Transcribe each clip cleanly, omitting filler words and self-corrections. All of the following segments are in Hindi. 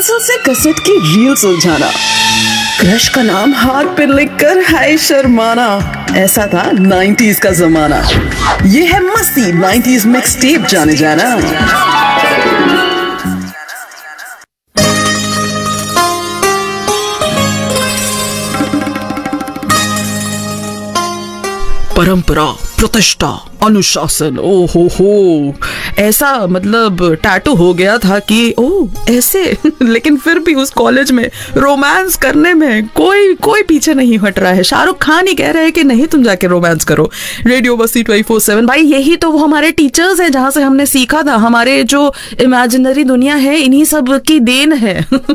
पेंसिल से कैसेट की रील सुलझाना, क्रश का नाम हाथ पे लिखकर हाय शर्माना, ऐसा था 90s का जमाना। ये है मस्ती 90s मिक्स टेप जाने जाना। परंपरा, प्रतिष्ठा, अनुशासन, ओ हो, ऐसा मतलब टैटू हो गया था कि ओ ऐसे लेकिन फिर भी उस कॉलेज में रोमांस करने में कोई पीछे नहीं हट रहा है। शाहरुख खान ही कह रहे हैं कि नहीं तुम जाके रोमांस करो। रेडियो मस्ती 24/7 भाई, यही तो वो हमारे टीचर्स हैं जहां से हमने सीखा था। हमारे जो इमेजिनरी दुनिया है इन्हीं सब की देन है।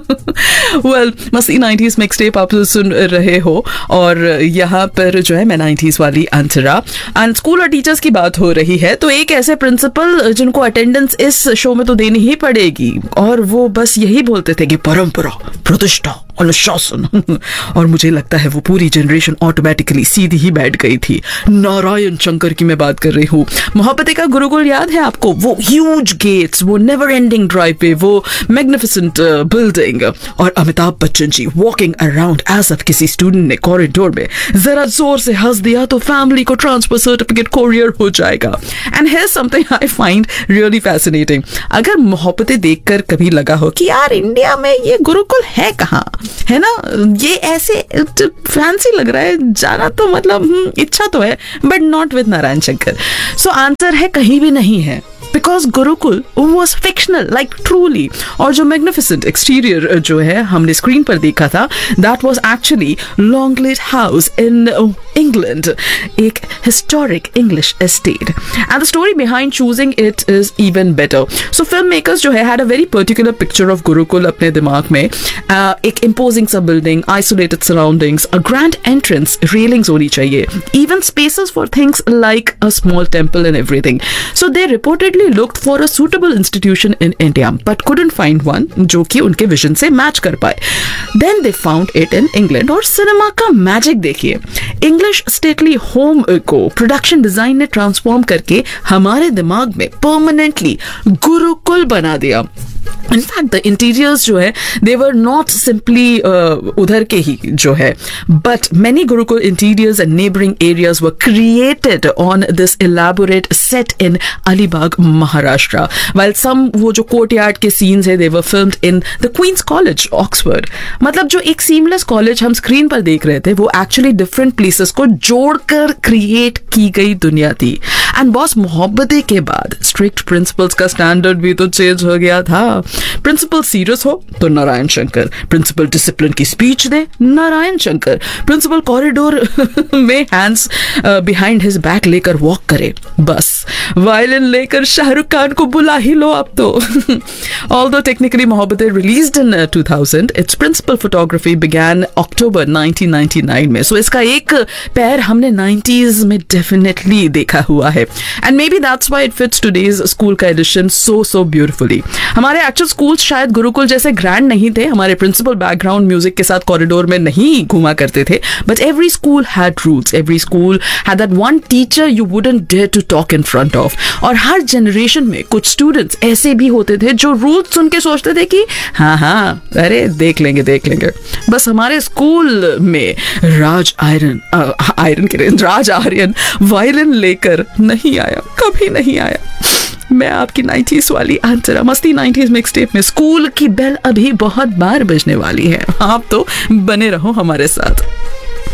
वेल, मस्ती 90s मिक्स टेप आप सुन रहे हो और यहाँ पर जो है मैं 90s वाली अंतरा एंड स्कूल और टीचर्स की बात हो रही है। तो एक ऐसे प्रिंसिपल जिनको अटेंडेंस इस शो में तो देनी ही पड़ेगी और वो बस यही बोलते थे कि परंपरा, प्रतिष्ठा, अनुशासन। और मुझे लगता है वो पूरी जनरेशन ऑटोमेटिकली सीधी ही बैठ गई थी। नारायण शंकर की मैं बात कर रही हूँ। मोहब्बते का गुरुकुल याद है आपको? वो ह्यूज गेट्स, वो नेवर एंडिंग ड्राइववे, वो मैग्निफिसेंट बिल्डिंग और Amitabh Bachchan ji walking around as if किसी स्टूडेंट ने कॉरिडोर में जरा जोर से हंस दिया तो फैमिली को ट्रांसफर सर्टिफिकेट कोरियर हो जाएगा। And here's something I find really fascinating. अगर मोहब्बतें देखकर कभी लगा हो कि यार इंडिया में ये गुरुकुल है कहाँ, है ना, ये ऐसे फैंसी लग रहा है, जाना तो मतलब इच्छा तो है but not with Narayan Shankar. So answer है कहीं भी नहीं है, because Gurukul was fictional like truly. और जो मैग्निफिसेंट एक्सटीरियर जो है हमने स्क्रीन पर देखा था, that was actually लॉन्गलेट house in England, एक historic English estate and the story behind choosing it is even better. So film makers जो है had a very particular picture of Gurukul अपने दिमाग में। एक इम्पोजिंग सा building, isolated surroundings, a grand entrance, railings होनी चाहिए, even spaces for things like a small temple and everything. So they reportedly looked for a suitable institution in India but couldn't find one जो कि उनके विजन से मैच कर पाए। Then they found it in England और सिनेमा का मैजिक देखिए, इंग्लिश स्टेटली होम को प्रोडक्शन डिजाइन ने ट्रांसफॉर्म करके हमारे दिमाग में परमानेंटली गुरुकुल बना दिया। In fact, the interiors जो है they were not simply उधर के ही जो है, but many Gurukul interiors and neighboring areas were created on this elaborate set in Alibag, Maharashtra. While some वो जो courtyard के scenes है they were filmed in the Queen's College, Oxford. मतलब जो एक seamless college हम screen पर देख रहे थे वो actually different places को जोड़कर create की गई दुनिया थी। And बॉस मोहब्बतें के बाद strict principles का standard भी तो change हो गया था। प्रिंसिपल सीरियस हो तो नारायण शंकर, प्रिंसिपल डिसिप्लिन की स्पीच दे नारायण शंकर, प्रिंसिपल कॉरिडोर में हैंड्स बिहाइंड हिज बैक लेकर वॉक करे, बस वायलिन लेकर शाहरुख खान को बुला ही लो अब तो। Although technically Mohabbatein released in 2000, its principal photography began October 1999 में। So इसका एक पैर हमने 90s में definitely देखा हुआ है and maybe that's why it fits today's school का edition so beautifully। हमारे एक्चुअल स्कूल शायद गुरुकुल जैसे ग्रैंड नहीं थे, हमारे प्रिंसिपल बैकग्राउंड म्यूजिक के साथ कॉरिडोर में नहीं घुमा करते थे, but every school had rules, every school had that one teacher you wouldn't dare to talk in front of. और हर जनरेशन में कुछ स्टूडेंट्स ऐसे भी होते थे जो रूल्स सुन के सोचते थे कि हाँ अरे देख लेंगे। बस हमारे स्कूल में राज आर्यन वायलिन लेकर नहीं आया, कभी नहीं आया। मैं आपकी 90s वाली अंतरा मस्ती 90s मिक्स टेप में स्कूल की बेल अभी बहुत बार बजने वाली है, आप तो बने रहो हमारे साथ।